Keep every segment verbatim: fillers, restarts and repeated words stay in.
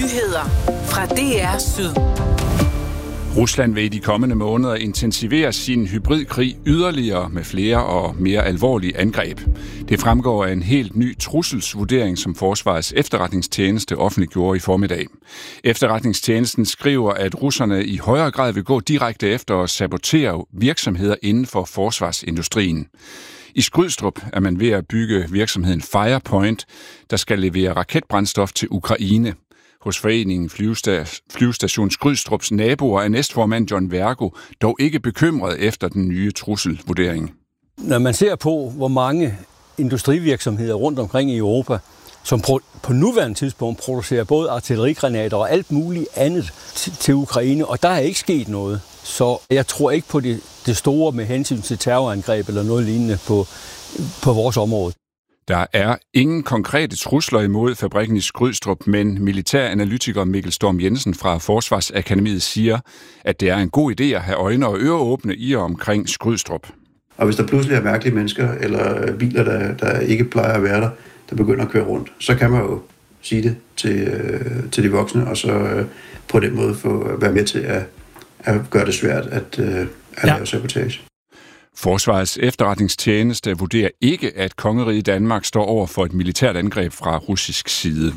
Nyheder fra D R Syd. Rusland vil i de kommende måneder intensivere sin hybridkrig yderligere med flere og mere alvorlige angreb. Det fremgår af en helt ny trusselsvurdering, som Forsvarets efterretningstjeneste offentliggjorde i formiddag. Efterretningstjenesten skriver, at russerne i højere grad vil gå direkte efter at sabotere virksomheder inden for forsvarsindustrien. I Skrydstrup er man ved at bygge virksomheden Firepoint, der skal levere raketbrændstof til Ukraine. Hos foreningen Flyvestation Skrydstrups naboer er næstformand John Vergo dog ikke bekymret efter den nye trusselvurdering. Når man ser på, hvor mange industrivirksomheder rundt omkring i Europa, som på nuværende tidspunkt producerer både artillerigranater og alt muligt andet til Ukraine, og der er ikke sket noget. Så jeg tror ikke på det, det store med hensyn til terrorangreb eller noget lignende på, på vores område. Der er ingen konkrete trusler imod fabrikken i Skrydstrup, men militæranalytiker Mikkel Storm Jensen fra Forsvarsakademiet siger, at det er en god idé at have øjne og ører åbne i og omkring Skrydstrup. Og hvis der pludselig er mærkelige mennesker eller biler, der, der ikke plejer at være der, der begynder at køre rundt, så kan man jo sige det til, øh, til de voksne, og så øh, på den måde få være med til at, at gøre det svært at, øh, at ja. lave sabotage. Forsvarets efterretningstjeneste vurderer ikke, at kongeriget Danmark står over for et militært angreb fra russisk side.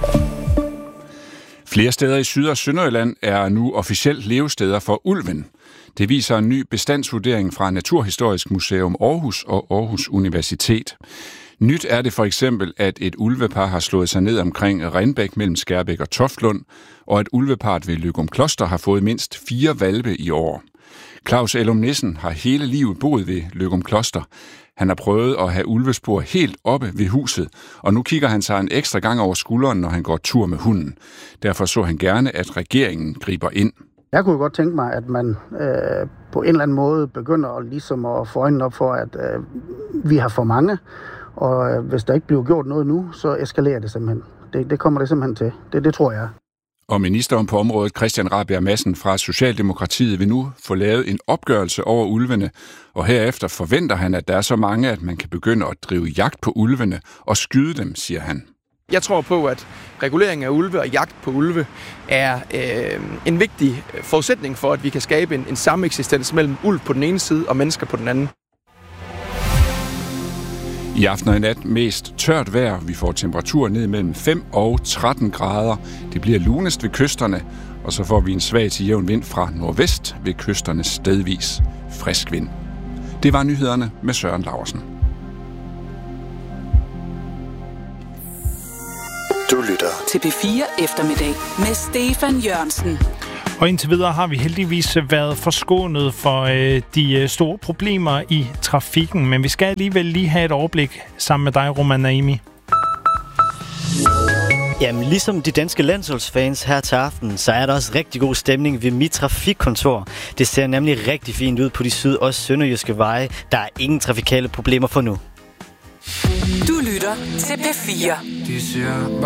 Flere steder i Syd- og Sønderjylland er nu officielt levesteder for ulven. Det viser en ny bestandsvurdering fra Naturhistorisk Museum Aarhus og Aarhus Universitet. Nyt er det for eksempel, at et ulvepar har slået sig ned omkring Rindbæk mellem Skærbæk og Toftlund, og at ulveparret ved Løgumkloster har fået mindst fire hvalpe i år. Claus Elum Nissen har hele livet boet ved Løgumkloster. Han har prøvet at have ulvespor helt oppe ved huset, og nu kigger han sig en ekstra gang over skulderen, når han går tur med hunden. Derfor så han gerne, at regeringen griber ind. Jeg kunne godt tænke mig, at man øh, på en eller anden måde begynder at, ligesom at få øjnene op for, at øh, vi har for mange, og øh, hvis der ikke bliver gjort noget nu, så eskalerer det simpelthen. Det, det kommer det simpelthen til. Det, det tror jeg. Og ministeren på området, Christian Rabjerg Madsen fra Socialdemokratiet, vil nu få lavet en opgørelse over ulvene, og herefter forventer han, at der er så mange, at man kan begynde at drive jagt på ulvene og skyde dem, siger han. Jeg tror på, at regulering af ulve og jagt på ulve er øh, en vigtig forudsætning for, at vi kan skabe en, en sameksistens mellem ulv på den ene side og mennesker på den anden. I aften og i nat mest tørt vejr. Vi får temperaturer ned mellem fem og tretten grader. Det bliver lunest ved kysterne, og så får vi en svag til jævn vind fra nordvest ved kysterne stedvis frisk vind. Det var nyhederne med Søren Laursen. Du lytter til P fire Eftermiddag med Stefan Jørgensen. Og indtil videre har vi heldigvis været forskånet for øh, de øh, store problemer i trafikken, men vi skal alligevel lige have et overblik sammen med dig, Roman Naimi. Jamen, ligesom de danske landsholdsfans her til aften, så er der også rigtig god stemning ved mit trafikkontor. Det ser nemlig rigtig fint ud på de syd- og sønderjyske veje. Der er ingen trafikale problemer for nu. Du lytter til P fire.